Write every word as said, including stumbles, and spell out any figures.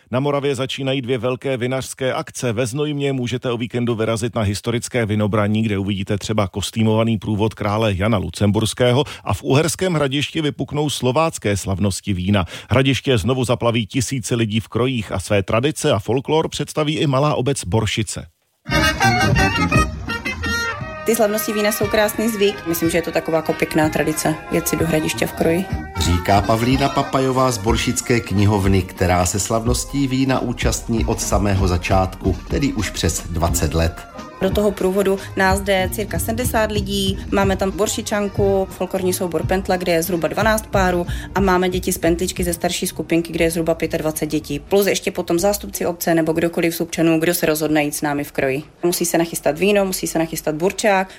Na Moravě začínají dvě velké vinařské akce. Ve Znojmě můžete o víkendu vyrazit na historické vinobraní, kde uvidíte třeba kostýmovaný průvod krále Jana Lucemburského, a v Uherském Hradišti vypuknou slovácké slavnosti vína. Hradiště znovu zaplaví tisíce lidí v krojích a své tradice a folklor představí i malá obec Boršice. Ty slavnosti vína jsou krásný zvyk. Myslím, že je to taková jako pěkná tradice jet si do Hradiště v kroji. Říká Pavlína Papajová z Boršické knihovny, která se slavností vína účastní od samého začátku, tedy už přes dvacet let. Do toho průvodu nás jde cirka sedmdesát lidí, máme tam Boršičanku, folklorní soubor Pentla, kde je zhruba dvanáct párů, a máme děti z Pentličky ze starší skupinky, kde je zhruba dvacet pět dětí. Plus ještě potom zástupci obce nebo kdokoliv z občanů, kdo se rozhodne jít s námi v kroji. Musí se nachystat víno, musí se nachystat burčák,